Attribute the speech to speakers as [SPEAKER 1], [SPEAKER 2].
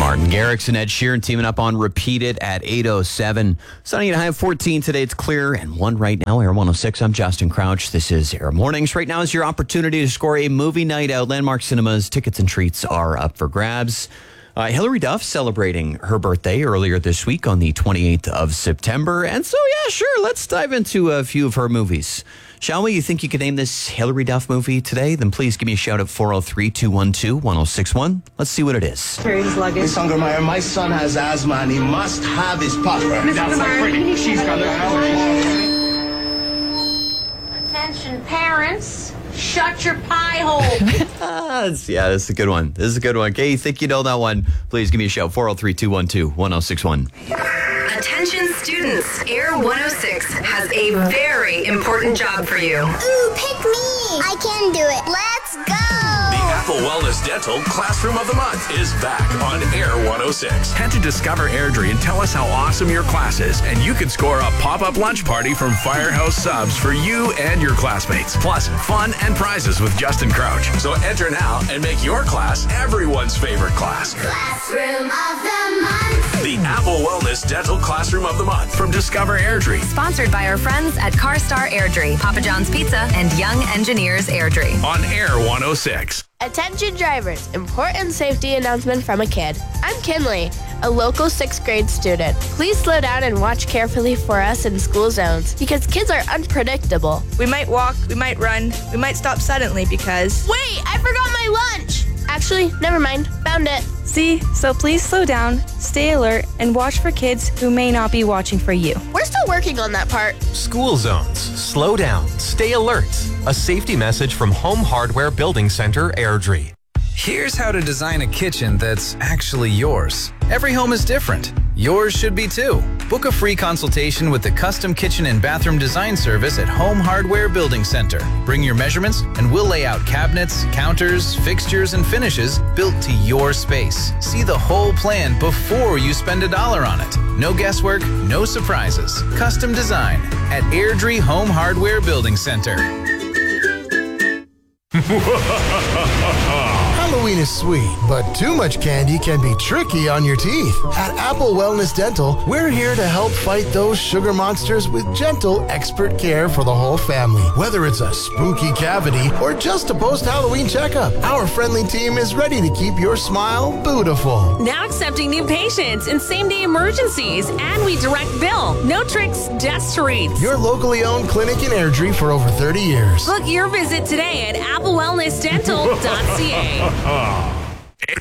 [SPEAKER 1] Martin Garrix and Ed Sheeran teaming up on Repeat It at 8:07. Sunny and high of 14 today. It's clear and 1 right now. Air 106. I'm Justin Crouch. This is Air Mornings. Right now is your opportunity to score a movie night out. Landmark Cinemas tickets and treats are up for grabs. Hilary Duff celebrating her birthday earlier this week on the 28th of September. And so, yeah, sure, let's dive into a few of her movies. Shall we? You think you could name this Hilary Duff movie today? Then please give me a shout at 403-212-1061. Let's see what it is.
[SPEAKER 2] Carry his luggage.
[SPEAKER 3] Miss Ungermeyer, my son has asthma and he must have his puff.
[SPEAKER 2] That's so pretty.
[SPEAKER 3] She's got
[SPEAKER 4] Attention, parents. Shut your pie hole.
[SPEAKER 1] This is a good one. Okay, you think you know that one? Please give me a shout. 403-212-1061.
[SPEAKER 5] Attention students, Air 106 has a very important job for you.
[SPEAKER 6] Ooh, pick me! I can do it. Let's go!
[SPEAKER 7] The Apple Wellness Dental Classroom of the Month is back on Air 106. Head to Discover Airdrie and tell us how awesome your class is, and you can score a pop-up lunch party from Firehouse Subs for you and your classmates. Plus, fun and prizes with Justin Crouch. So enter now and make your class everyone's favorite class.
[SPEAKER 6] Classroom of the Month.
[SPEAKER 7] The Apple Wellness Dental Classroom of the Month from Discover Airdrie.
[SPEAKER 5] Sponsored by our friends at CarStar Airdrie, Papa John's Pizza, and Young Engineers Airdrie.
[SPEAKER 7] On Air 106.
[SPEAKER 8] Attention drivers, important safety announcement from a kid. I'm Kinley, a local 6th grade student. Please slow down and watch carefully for us in school zones because kids are unpredictable.
[SPEAKER 2] We might walk, we might run, we might stop suddenly because...
[SPEAKER 8] Wait, I forgot my lunch! Actually, never mind, found it.
[SPEAKER 9] See, so please slow down, stay alert, and watch for kids who may not be watching for you.
[SPEAKER 8] We're still working on that part.
[SPEAKER 10] School zones. Slow down. Stay alert. A safety message from Home Hardware Building Center, Airdrie.
[SPEAKER 11] Here's how to design a kitchen that's actually yours. Every home is different. Yours should be too. Book a free consultation with the Custom Kitchen and Bathroom Design Service at Home Hardware Building Center. Bring your measurements and we'll lay out cabinets, counters, fixtures, and finishes built to your space. See the whole plan before you spend $1 on it. No guesswork, no surprises. Custom design at Airdrie Home Hardware Building Center.
[SPEAKER 12] Halloween is sweet, but too much candy can be tricky on your teeth. At Apple Wellness Dental, we're here to help fight those sugar monsters with gentle, expert care for the whole family. Whether it's a spooky cavity or just a post-Halloween checkup, our friendly team is ready to keep your smile beautiful.
[SPEAKER 13] Now accepting new patients in same-day emergencies, and we direct bill. No tricks, just treats.
[SPEAKER 12] Your locally owned clinic in Airdrie for over 30 years.
[SPEAKER 13] Book your visit today at applewellnessdental.ca.